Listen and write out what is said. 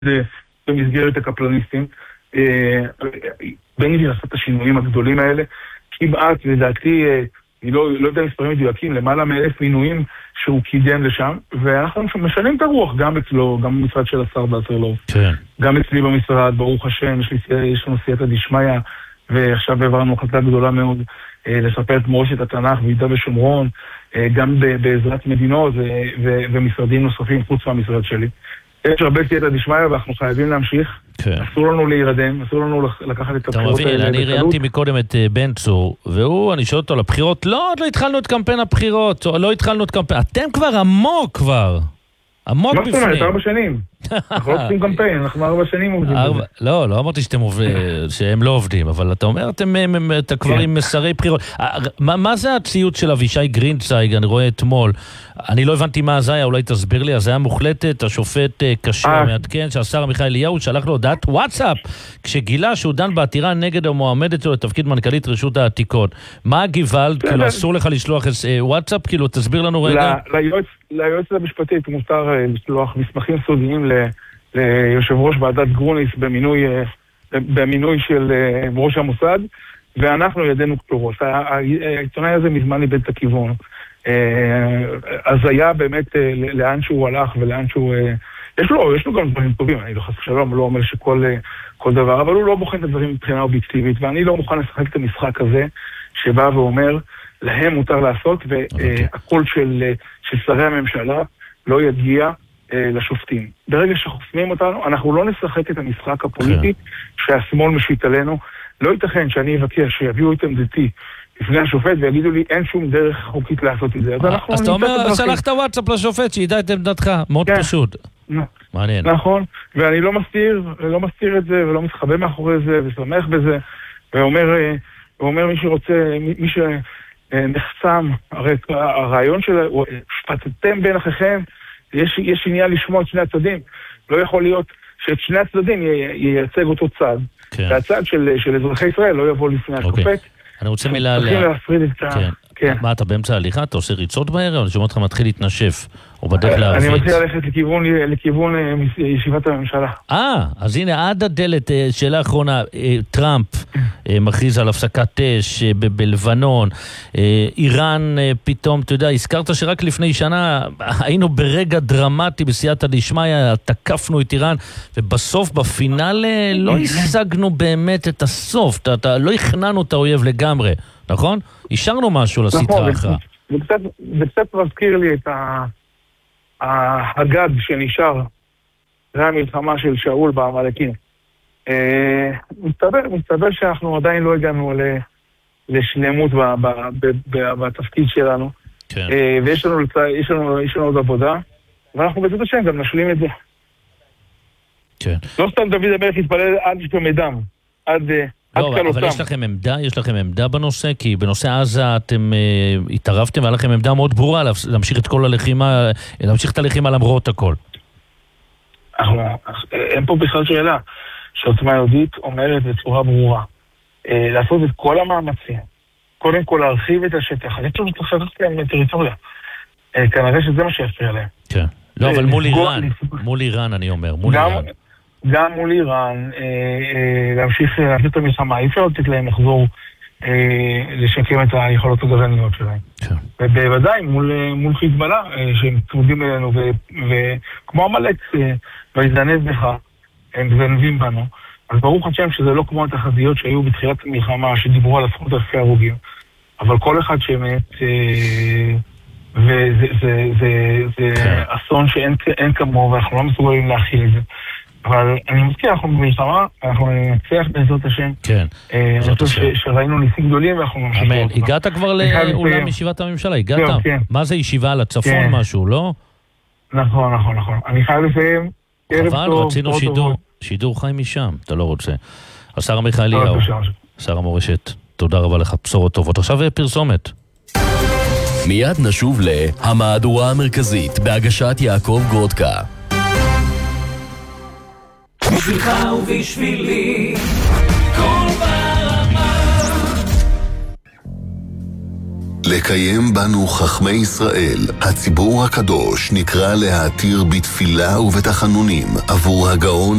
במסגרת הקפלניסטים. בני לעשות את השינויים הגדולים האלה, כמעט, לדעתי, אני לא יודע מספרים מדויקים, למעלה מ1,000 מינויים שהוא קידם לשם, ואנחנו משנים את הרוח, גם אצלו, גם במשרד של השר באסרלוב. כן. גם אצלי במשרד, ברוך השם, יש לנו סייעתא דשמיא, ועכשיו העברנו החלטה גדולה מאוד לספר את מורשת התנ"ך ביהודה ושומרון, גם בעזרת מדינות ומשרדים נוספים חוץ מהמשרד שלי. יש הרבה סייעתא דשמיא ואנחנו חייבים להמשיך. אסור לנו להירדם, אסור לנו לקחת את הבחירות האלה. אתה מבין, אני ראיינתי מקודם את בן צור, אני שואל אותו על הבחירות, לא, עוד לא התחלנו את קמפיין הבחירות, לא התחלנו את קמפיין, אתם כבר עמוק עמוק בפנים. מה זאת אומרת, 4 שנים. אנחנו לא עושים קמפיין, אנחנו 4 שנים עובדים. לא אמרתי שהם לא עובדים, אבל אתה אומר, אתה כבר עם מסרי בחירות. מה זה הציוץ של אבישי גרינצייג, אני רואה אתמול, אני לא הבנתי מה זה היה, אולי תסביר לי, אז זה היה מוחלטת, השופט קשה מעדכן, שהשר עמיחי אליהו שלח לו הודעת וואטסאפ, כשגילה שהוא דן בעתירה נגד המועמדת שלו לתפקיד מנכ"לית רשות העתיקות. מה הגוואלד? כאילו אסור לך לשלוח וואטסאפ? כאילו תסביר לנו רגע. ליועצת המשפטית מותר לשלוח מסמכים סודיים ליושב ראש ועדת גרוניס במינוי של ראש המוסד, ואנחנו ידינו כתובות. העיתונאי הזה מזמן איבד את הכיוון. אז היה באמת לאן שהוא הלך ולאן שהוא... יש לו גם דברים טובים, אני לא חס ושלום, לא אומר שכל דבר, אבל הוא לא בוחן את הדברים מבחינה אובייקטיבית, ואני לא מוכן לשחק את המשחק הזה, שבא ואומר, להם מותר לעשות, והקול של שרי הממשלה לא יגיע לשופטים. ברגע שחוסמים אותנו, אנחנו לא נשחק את המשחק הפוליטי שהשמאל משית עלינו. לא ייתכן שאני אבקש שיביאו את עמדתי לפני השופט ויגידו לי אין שום דרך חוקית לעשות את זה. אז אתה אומר, שלחת וואטסאפ לשופט שידע את עמדתך, מאוד פשוט. מעניין. נכון, ואני לא מסתיר את זה ולא מתחבא מאחורי זה ושמח בזה, ואומר מי שרוצה, מי שנחסם, הרי הרעיון של שפטתם בין אחיכם, יש עניין לשמוע את שני הצדדים. לא יכול להיות שאת שני הצדדים ייצג אותו צד. והצד של אזרחי ישראל לא יבוא לפני השופט. אני רוצה מילה מה, אתה באמצע ההליכה? אתה עושה ריצות בערב? אני שומע אותך מתחיל להתנשף, או בדרך להרביץ. אני מציע ללכת לכיוון ישיבת הממשלה. אז הנה, עד הדלת, שאלה אחרונה, טראמפ מכריז על הפסקת אש בלבנון, איראן פתאום, אתה יודע, הזכרת שרק לפני שנה היינו ברגע דרמטי בסייעתא דשמיא, תקפנו את איראן, ובסוף בפינאלה לא השגנו באמת את הסוף, לא הכנענו את האויב לגמרי. נכון? השארנו משהו לסטרה אחרא. זה קצת מזכיר לי את הגג שנשאר אחרי המלחמה של שאול בעמלקים. מסתבר שאנחנו עדיין לא הגענו לשלמות בתפקיד שלנו. ויש לנו עוד עבודה, ואנחנו בעזרת השם גם נשלים את זה. לא סתם דוד המלך התפלל עד שתמדם, לא, אבל יש לכם עמדה בנושא, כי בנושא עזה אתם התערבתם, והיה לכם עמדה מאוד ברורה להמשיך את כל הלחימה, להמשיך את הלחימה למרות הכל. אין פה בכלל שאלה, שעוצמה יהודית אומרת בצורה ברורה, לעשות את כל המאמצים, קודם כל להרחיב את השטח, אני חושב שצריך להם טריטוריה, כנראה שזה מה שיפריע להם. כן, לא, אבל מול איראן אני אומר, מול איראן. גם מול איראן, להמשיך את המלחמה, אי אפשר לתת להם לחזור לשקם את היכולות הגרעיניות שלהם. ובוודאי מול חיזבאללה, שהם צמודים אלינו, וכמו עמלק, והזדנב בך, הם זנבים בנו. אז ברוך השם שזה לא כמו התחזיות שהיו בתחילת המלחמה, שדיברו על עשרות אלפי הרוגים. אבל כל אחד שמת, וזה אסון שאין כמוהו, ואנחנו לא מסוגלים להכיל את זה. אבל אני מזכיר, אנחנו במלחמה, אנחנו נצליח בעזרת השם. כן, בעזרת השם. שראינו ניסים גדולים, ואנחנו נמשיך. אמן, הגעת כבר לאולם ישיבת הממשלה, הגעת? מה זה ישיבה על הצפון משהו, לא? נכון. אני חייב לסיים. אבל רצינו שידור חי משם, אתה לא רוצה. השר עמיחי אליהו, שר המורשת, תודה רבה לך, בשורות טובות. עכשיו פרסומת. מיד נשוב להמהדורה המרכזית בהגשת יעקב גרודקה. בשבילך ובשבילי כל ברמה. לקיים בנו חכמי ישראל. הציבור הקדוש נקרא להתיר בתפילה ובתחנונים עבור הגאון